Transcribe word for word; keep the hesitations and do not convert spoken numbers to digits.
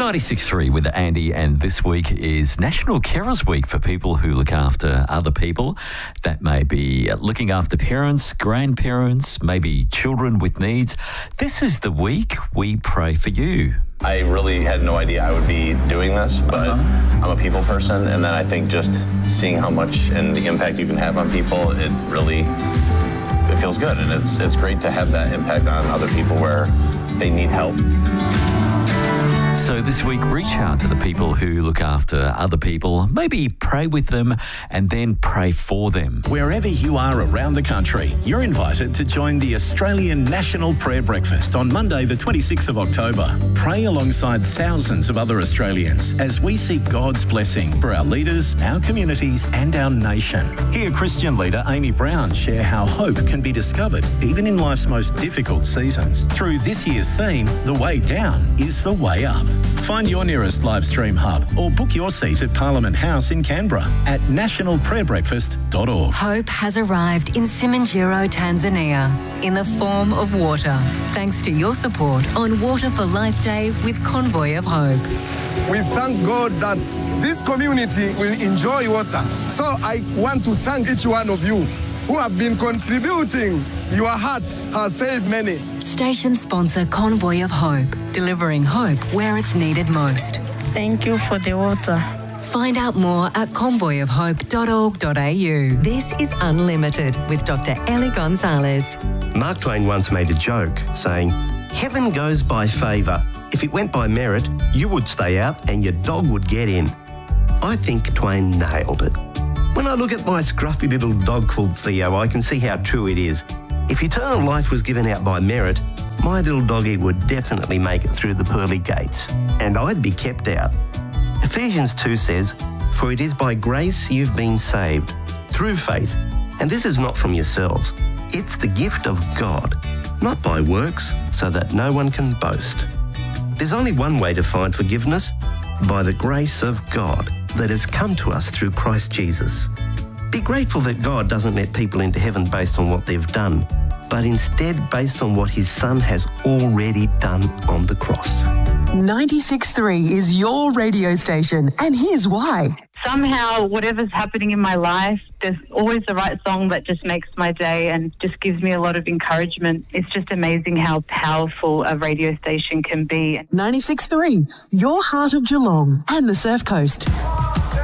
ninety-six point three with Andy, and this week is National Carers Week for people who look after other people. That may be looking after parents, grandparents, maybe children with needs. This is the week we pray for you. I really had no idea I would be doing this, but uh-huh. I'm a people person, and then I think just seeing how much and the impact you can have on people, it really it feels good, and it's it's great to have that impact on other people where they need help. So this week, reach out to the people who look after other people, maybe pray with them and then pray for them. Wherever you are around the country, you're invited to join the Australian National Prayer Breakfast on Monday the twenty-sixth of October. Pray alongside thousands of other Australians as we seek God's blessing for our leaders, our communities and our nation. Hear Christian leader Amy Brown share how hope can be discovered even in life's most difficult seasons. Through this year's theme, The Way Down is the Way Up. Find your nearest live stream hub or book your seat at Parliament House in Canberra at national prayer breakfast dot org. Hope has arrived in Simanjiro, Tanzania, in the form of water, thanks to your support on Water for Life Day with Convoy of Hope. We thank God that this community will enjoy water. So I want to thank each one of you who have been contributing. Your heart has saved many. Station sponsor Convoy of Hope, delivering hope where it's needed most. Thank you for the water. Find out more at convoy of hope dot org dot a u. This is Unlimited with Doctor Ellie Gonzalez. Mark Twain once made a joke saying, "Heaven goes by favour. If it went by merit, you would stay out and your dog would get in." I think Twain nailed it. When I look at my scruffy little dog called Theo, I can see how true it is. If eternal life was given out by merit, my little doggy would definitely make it through the pearly gates, and I'd be kept out. Ephesians two says, "For it is by grace you've been saved, through faith, and this is not from yourselves. It's the gift of God, not by works, so that no one can boast." There's only one way to find forgiveness, by the grace of God that has come to us through Christ Jesus. Be grateful that God doesn't let people into heaven based on what they've done, but instead based on what his Son has already done on the cross. ninety-six point three is your radio station, and here's why. Somehow, whatever's happening in my life, there's always the right song that just makes my day and just gives me a lot of encouragement. It's just amazing how powerful a radio station can be. ninety-six point three, your heart of Geelong and the Surf Coast.